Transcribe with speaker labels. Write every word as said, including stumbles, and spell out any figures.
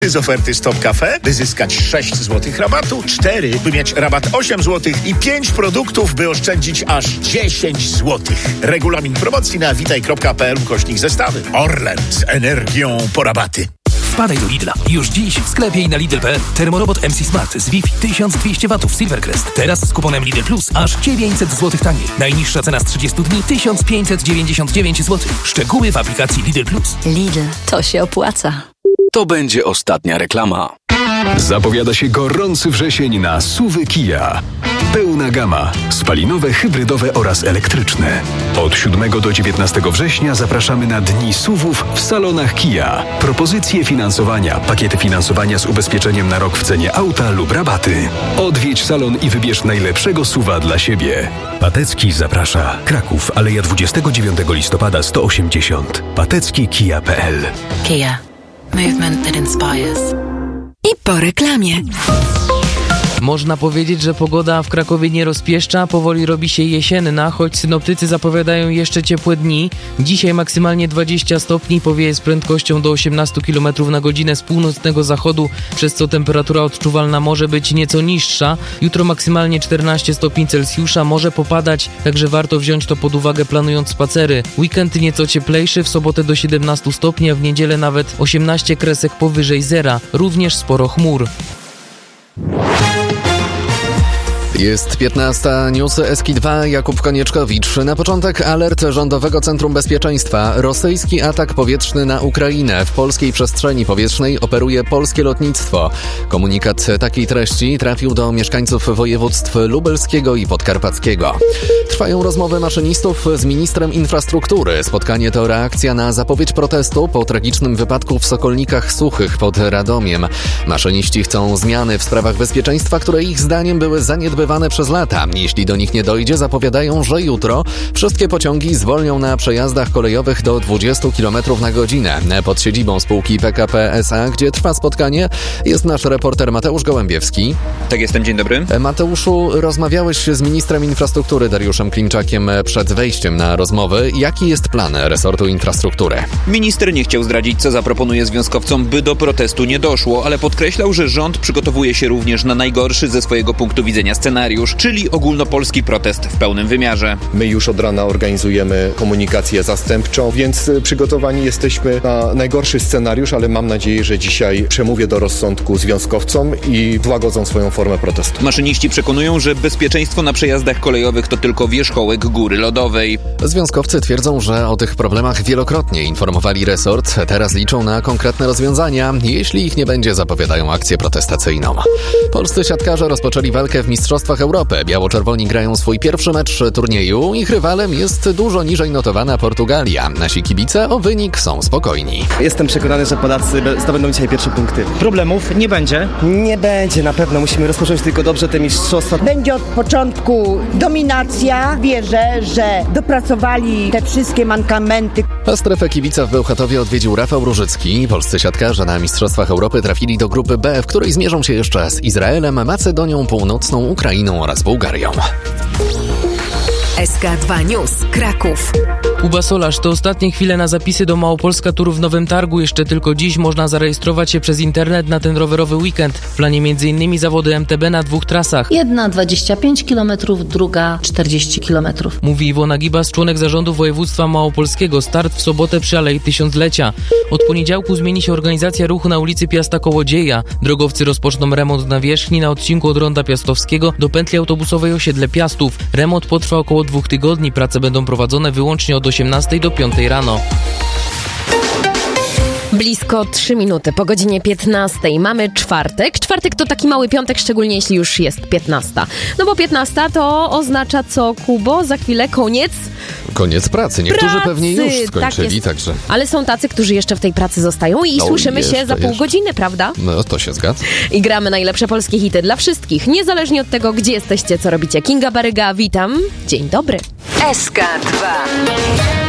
Speaker 1: Z oferty Stop Cafe, by zyskać sześć złotych rabatu, cztery, by mieć rabat osiem złotych i pięć produktów, by oszczędzić aż dziesięć złotych. Regulamin promocji na witaj kropka p l ukośnik zestawy. Orlen z energią po rabaty.
Speaker 2: Wpadaj do Lidla. Już dziś w sklepie i na Lidl kropka p l. Termorobot M C Smart z Wi-Fi tysiąc dwieście watów Silvercrest. Teraz z kuponem Lidl Plus aż dziewięćset złotych taniej. Najniższa cena z trzydziestu dni tysiąc pięćset dziewięćdziesiąt dziewięć złotych. Szczegóły w aplikacji Lidl Plus.
Speaker 3: Lidl, to się opłaca.
Speaker 4: To będzie ostatnia reklama.
Speaker 5: Zapowiada się gorący wrzesień na S U V-y Kia. Pełna gama, spalinowe, hybrydowe oraz elektryczne. Od siódmego do dziewiętnastego września zapraszamy na Dni S U V-ów w salonach Kia. Propozycje finansowania, pakiety finansowania z ubezpieczeniem na rok w cenie auta lub rabaty. Odwiedź salon i wybierz najlepszego S U V-a dla siebie. Patecki zaprasza. Kraków, Aleja dwudziestego dziewiątego listopada sto osiemdziesiąt. patecki kia kropka p l.
Speaker 3: Kia. Movement that inspires. I po reklamie.
Speaker 6: Można powiedzieć, że pogoda w Krakowie nie rozpieszcza, powoli robi się jesienna, choć synoptycy zapowiadają jeszcze ciepłe dni. Dzisiaj maksymalnie dwadzieścia stopni, powieje z prędkością do osiemnaście kilometrów na godzinę z północnego zachodu, przez co temperatura odczuwalna może być nieco niższa. Jutro maksymalnie czternaście stopni Celsjusza, może popadać, także warto wziąć to pod uwagę planując spacery. Weekend nieco cieplejszy, w sobotę do siedemnastu stopni, a w niedzielę nawet osiemnaście kresek powyżej zera, również sporo chmur.
Speaker 4: Jest piętnasta, newsy S K dwa, Jakub Konieczkowicz. Na początek alert Rządowego Centrum Bezpieczeństwa. Rosyjski atak powietrzny na Ukrainę. W polskiej przestrzeni powietrznej operuje polskie lotnictwo. Komunikat takiej treści trafił do mieszkańców województw lubelskiego i podkarpackiego. Trwają rozmowy maszynistów z ministrem infrastruktury. Spotkanie to reakcja na zapowiedź protestu po tragicznym wypadku w Sokolnikach Suchych pod Radomiem. Maszyniści chcą zmiany w sprawach bezpieczeństwa, które ich zdaniem były zaniedbywane przez lata. Jeśli do nich nie dojdzie, zapowiadają, że jutro wszystkie pociągi zwolnią na przejazdach kolejowych do dwudziestu kilometrów na godzinę. Pod siedzibą spółki P K P S A, gdzie trwa spotkanie, jest nasz reporter Mateusz Gołębiewski.
Speaker 7: Tak, jestem, dzień dobry.
Speaker 4: Mateuszu, rozmawiałeś z ministrem infrastruktury Dariuszem Klimczakiem przed wejściem na rozmowy. Jaki jest plan resortu infrastruktury?
Speaker 7: Minister nie chciał zdradzić, co zaproponuje związkowcom, by do protestu nie doszło, ale podkreślał, że rząd przygotowuje się również na najgorszy ze swojego punktu widzenia scenariusz, czyli ogólnopolski protest w pełnym wymiarze.
Speaker 8: My już od rana organizujemy komunikację zastępczą, więc przygotowani jesteśmy na najgorszy scenariusz, ale mam nadzieję, że dzisiaj przemówię do rozsądku związkowcom i złagodzą swoją formę protestu.
Speaker 7: Maszyniści przekonują, że bezpieczeństwo na przejazdach kolejowych to tylko wierzchołek góry lodowej.
Speaker 4: Związkowcy twierdzą, że o tych problemach wielokrotnie informowali resort. Teraz liczą na konkretne rozwiązania. Jeśli ich nie będzie, zapowiadają akcję protestacyjną. Polscy siatkarze rozpoczęli walkę w Mistrzostwach Europy. Biało-czerwoni grają swój pierwszy mecz turnieju. Ich rywalem jest dużo niżej notowana Portugalia. Nasi kibice o wynik są spokojni.
Speaker 9: Jestem przekonany, że Polacy zdobędą dzisiaj pierwsze punkty. Problemów nie będzie? Nie będzie, na pewno. Musimy rozpocząć tylko dobrze te mistrzostwa.
Speaker 10: Będzie od początku dominacja. Wierzę, że dopracowali te wszystkie mankamenty.
Speaker 4: A strefę kibica w Bełchatowie odwiedził Rafał Różycki. Polscy siatkarze na Mistrzostwach Europy trafili do grupy B, w której zmierzą się jeszcze z Izraelem, Macedonią Północną, Ukrainą oraz Bułgarią.
Speaker 3: S K dwa News, Kraków.
Speaker 6: Kuba Solarz, to ostatnie chwile na zapisy do Małopolska Tour w Nowym Targu. Jeszcze tylko dziś można zarejestrować się przez internet na ten rowerowy weekend. W planie m.in. zawody M T B na dwóch trasach.
Speaker 11: Jedna dwadzieścia pięć kilometrów, druga czterdzieści kilometrów.
Speaker 6: Mówi Iwona Gibas, członek zarządu województwa małopolskiego. Start w sobotę przy Alei Tysiąclecia. Od poniedziałku zmieni się organizacja ruchu na ulicy Piasta Kołodzieja. Drogowcy rozpoczną remont nawierzchni na odcinku od Ronda Piastowskiego do pętli autobusowej Osiedle Piastów. Remont potrwa około dwóch tygodni. Prace będą prowadzone wyłącznie od osiemnastej do piątej rano.
Speaker 12: Blisko trzy minuty po godzinie piętnastej. Mamy czwartek. Czwartek to taki mały piątek, szczególnie jeśli już jest piętnasta. No bo piętnasta to oznacza co, Kubo? Za chwilę koniec?
Speaker 4: Koniec pracy. Niektórzy
Speaker 12: pracy,
Speaker 4: pewnie już skończyli,
Speaker 12: tak
Speaker 4: także...
Speaker 12: Ale są tacy, którzy jeszcze w tej pracy zostają i
Speaker 4: no,
Speaker 12: słyszymy
Speaker 4: jeszcze,
Speaker 12: się za pół
Speaker 4: jeszcze.
Speaker 12: godziny, prawda?
Speaker 4: No, to się zgadza.
Speaker 12: I gramy najlepsze polskie hity dla wszystkich, niezależnie od tego, gdzie jesteście, co robicie. Kinga Baryga, witam. Dzień dobry.
Speaker 3: S K dwa.